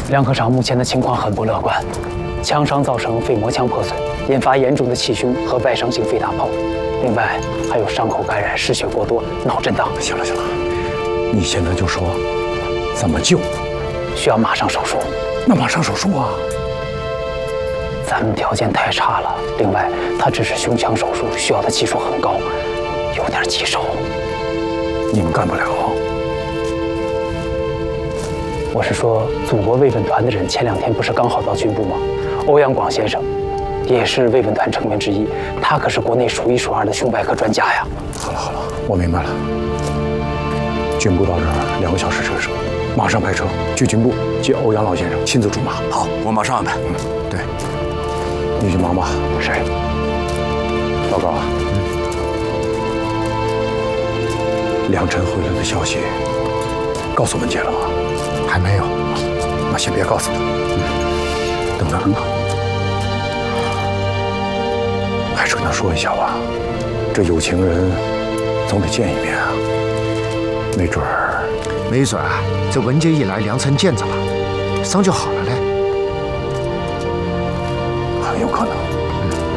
梁科长目前的情况很不乐观，枪伤造成肺膜腔破损，引发严重的气胸和外伤性肺大泡。另外还有伤口感染、失血过多、脑震荡。 行了，你现在就说怎么救？ 需要马上手术。 那马上手术啊？ 咱们条件太差了。另外，他只是胸腔手术，需要的技术很高，有点棘手。 你们干不了。 我是说，祖国慰问团的人前2天不是刚好到军部吗？欧阳广先生也是慰问团成员之一，他可是国内数1数2的胸外科专家呀。 好了，我明白了。军部到这儿2个小时车程，马上派车去军部接欧阳老先生，亲自出马。 好，我马上安排。 对，你去忙吧。 是。 报告啊。梁晨回来的消息告诉文杰了吗？ 还没有。 那先别告诉他。等等。还是跟他说一下吧，这有情人总得见一面啊。没准啊，这文杰一来，梁晨见着了，伤就好了嘞。 很有可能。